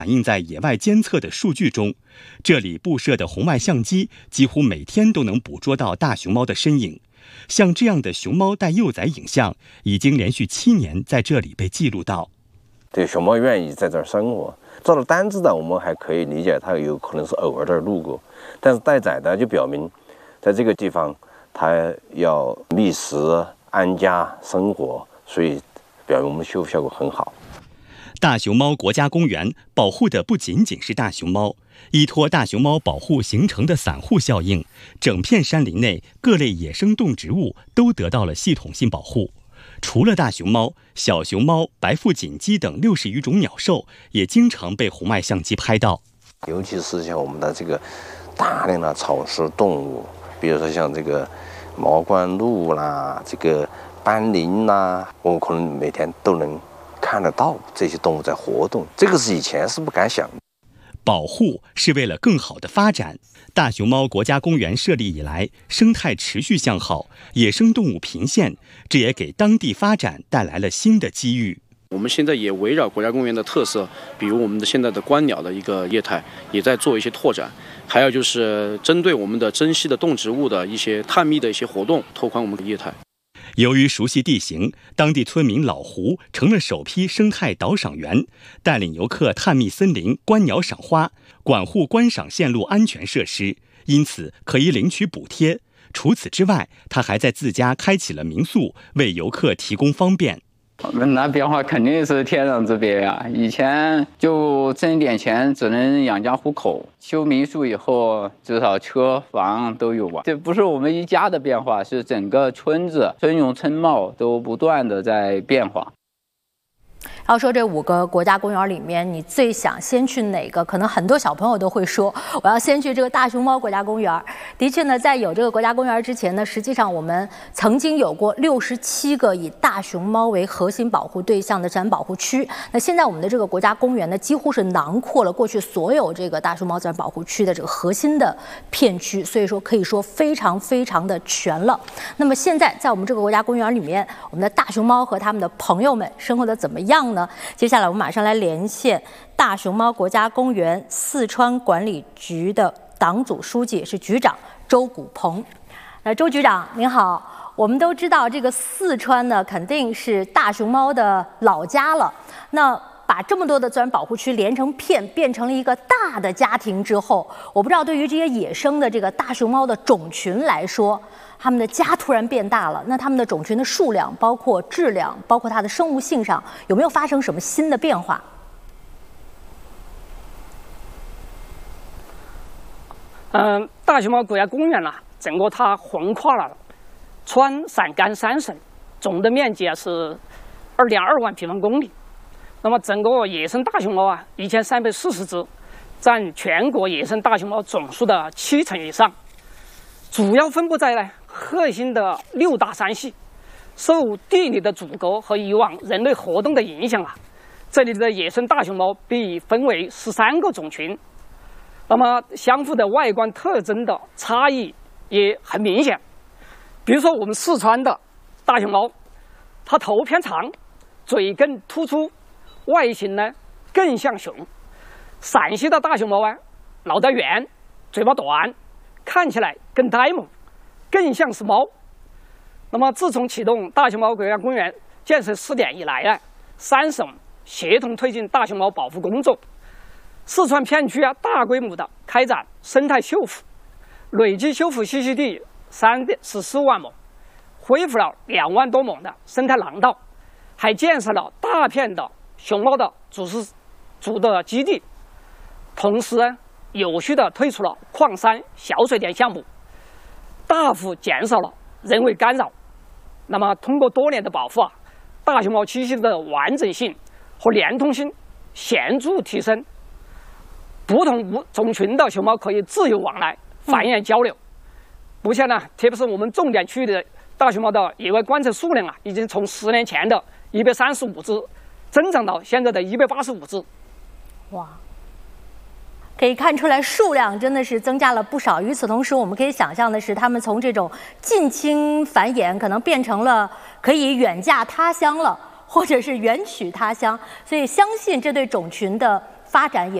反映在野外监测的数据中，这里布设的红外相机几乎每天都能捕捉到大熊猫的身影。像这样的熊猫带幼崽影像，已经连续7年在这里被记录到。 对，熊猫愿意在这儿生活。照了单只的，我们还可以理解它有可能是偶尔这儿路过，但是带崽的就表明，在这个地方它要觅食、安家、生活，所以表明我们的修复效果很好。 大熊猫国家公园保护的不仅仅是大熊猫，依托大熊猫保护形成的散护效应，整片山林内各类野生动植物都得到了系统性保护。除了大熊猫，小熊猫、白腹锦鸡等60余种鸟兽也经常被红外相机拍到。 尤其是像我们的这个大量的草食动物，比如说像这个毛冠鹭啦、这个斑羚啦，我们可能每天都能看得到这些动物在活动，这个是以前是不敢想的。 保护是为了更好的发展。大熊猫国家公园设立以来，生态持续向好，野生动物频现，这也给当地发展带来了新的机遇。 我们现在也围绕国家公园的特色，比如我们的现在的观鸟的一个业态，也在做一些拓展。还有就是针对我们的珍稀的动植物的一些探秘的一些活动，拓宽我们的业态。 由于熟悉地形，当地村民老胡成了首批生态导赏员，带领游客探秘森林、观鸟赏花，管护观赏线路安全设施，因此可以领取补贴。除此之外，他还在自家开启了民宿，为游客提供方便。 我们那变化肯定是天壤之别呀！以前就挣一点钱，只能养家糊口。修民宿以后，至少车房都有吧。这不是我们一家的变化，是整个村子村容村貌都不断的在变化。 要说这5个国家公园里面，你最想先去哪个？可能很多小朋友都会说，我要先去这个大熊猫国家公园。的确呢，在有这个国家公园之前呢，实际上我们曾经有过67个以大熊猫为核心保护对象的自然保护区。那现在我们的这个国家公园呢，几乎是囊括了过去所有这个大熊猫自然保护区的这个核心的片区，所以说可以说非常非常的全了。那么现在在我们这个国家公园里面，我们的大熊猫和他们的朋友们生活的怎么样呢？接下来我们马上来连线大熊猫国家公园四川管理局的党组书记，也是局长周古鹏。周局长您好，我们都知道这个四川呢肯定是大熊猫的老家了。那把这么多的自然保护区连成片，变成了一个大的家庭之后，我不知道对于这些野生的这个大熊猫的种群来说，它们的家突然变大了，那它们的种群的数量、包括质量、包括它的生物性上，有没有发生什么新的变化？ 大熊猫国家公园整个它横跨了川陕甘3省，总的面积是2.2万平方公里。那么整个野生大熊猫1340只，占全国野生大熊猫总数的70%以上，主要分布在核心的6大山系。受地理的阻隔和以往人类活动的影响这里的野生大熊猫被分为13个种群。那么相互的外观特征的差异也很明显。比如说我们四川的大熊猫，它头偏长，嘴更突出，外形呢更像熊。陕西的大熊猫脑袋圆，嘴巴短，看起来更呆萌，更像是猫。那么自从启动大熊猫国家公园建设试点以来3省协同推进大熊猫保护工作，四川片区大规模的开展生态修复，累计修复栖息地14万亩，恢复了2万多亩的生态廊道，还建设了大片的熊猫的主的基地，同时有序的退出了矿山小水田项目，大幅减少了人为干扰。那么通过多年的保护大熊猫栖息的完整性和连通性显著提升，不同种群的熊猫可以自由往来繁衍交流。目前特别是我们重点区域的大熊猫的野外观测数量已经从10年前的135只增长到现在的185只。 哇，可以看出来数量真的是增加了不少。与此同时，我们可以想象的是，它们从这种近亲繁衍可能变成了可以远嫁他乡了，或者是远娶他乡。所以相信这对种群的发展也